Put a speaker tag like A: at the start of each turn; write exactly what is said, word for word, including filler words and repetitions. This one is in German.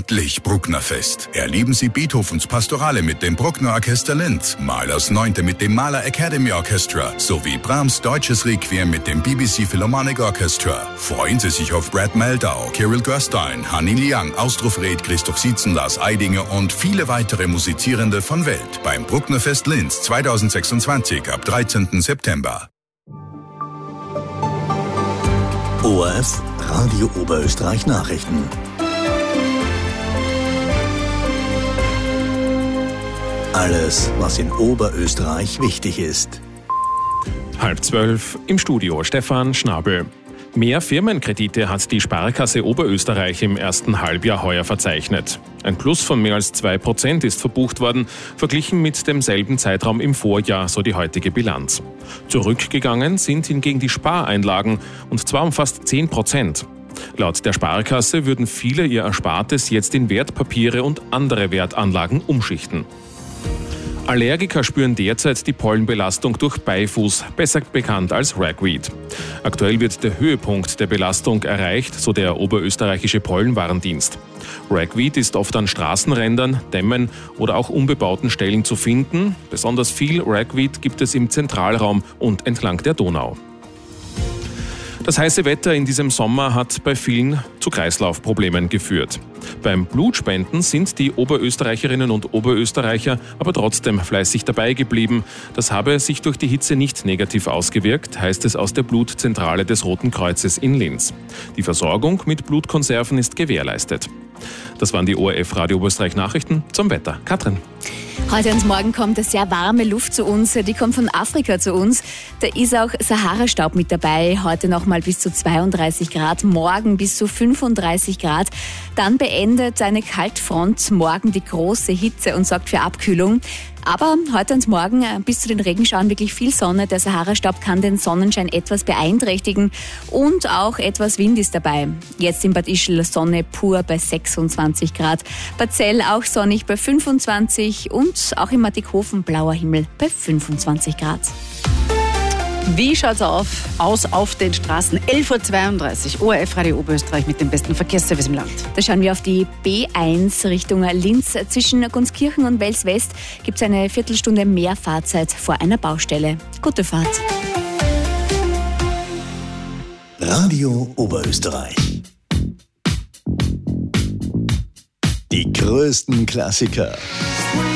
A: Endlich Brucknerfest. Erleben Sie Beethovens Pastorale mit dem Bruckner Orchester Linz, Mahlers Neunte mit dem Mahler Academy Orchestra sowie Brahms Deutsches Requiem mit dem B B C Philharmonic Orchestra. Freuen Sie sich auf Brad Meldau, Kirill Gerstein, Hanni Liang, Austruff Reth, Christoph Sietzen, Lars Eidinger und viele weitere Musizierende von Welt beim Brucknerfest Linz zweitausendsechsundzwanzig ab dreizehnten September.
B: O R F Radio Oberösterreich Nachrichten. Alles, was in Oberösterreich wichtig ist.
C: Halb zwölf im Studio Stefan Schnabel. Mehr Firmenkredite hat die Sparkasse Oberösterreich im ersten Halbjahr heuer verzeichnet. Ein Plus von mehr als zwei Prozent ist verbucht worden, verglichen mit demselben Zeitraum im Vorjahr, so die heutige Bilanz. Zurückgegangen sind hingegen die Spareinlagen, und zwar um fast zehn Prozent. Laut der Sparkasse würden viele ihr Erspartes jetzt in Wertpapiere und andere Wertanlagen umschichten. Allergiker spüren derzeit die Pollenbelastung durch Beifuß, besser bekannt als Ragweed. Aktuell wird der Höhepunkt der Belastung erreicht, so der oberösterreichische Pollenwarndienst. Ragweed ist oft an Straßenrändern, Dämmen oder auch unbebauten Stellen zu finden. Besonders viel Ragweed gibt es im Zentralraum und entlang der Donau. Das heiße Wetter in diesem Sommer hat bei vielen zu Kreislaufproblemen geführt. Beim Blutspenden sind die Oberösterreicherinnen und Oberösterreicher aber trotzdem fleißig dabei geblieben. Das habe sich durch die Hitze nicht negativ ausgewirkt, heißt es aus der Blutzentrale des Roten Kreuzes in Linz. Die Versorgung mit Blutkonserven ist gewährleistet. Das waren die O R F Radio Oberösterreich Nachrichten zum Wetter. Katrin.
D: Heute und morgen kommt eine sehr warme Luft zu uns, die kommt von Afrika zu uns. Da ist auch Sahara-Staub mit dabei. Heute nochmal bis zu zweiunddreißig Grad, morgen bis zu fünfunddreißig Grad. Dann beendet eine Kaltfront morgen die große Hitze und sorgt für Abkühlung. Aber heute und morgen bis zu den Regenschauern wirklich viel Sonne. Der Sahara-Staub kann den Sonnenschein etwas beeinträchtigen und auch etwas Wind ist dabei. Jetzt in Bad Ischl Sonne pur bei sechsundzwanzig Grad. Bad Zell auch sonnig bei fünfundzwanzig und auch in Mattighofen blauer Himmel bei fünfundzwanzig Grad.
E: Wie schaut's auf, aus auf den Straßen? elf Uhr zweiunddreißig, O R F Radio Oberösterreich mit dem besten Verkehrsservice im Land.
D: Da schauen wir auf die B eins Richtung Linz. Zwischen Gunskirchen und Wels West gibt es eine Viertelstunde mehr Fahrzeit vor einer Baustelle. Gute Fahrt.
B: Radio Oberösterreich. Die größten Klassiker.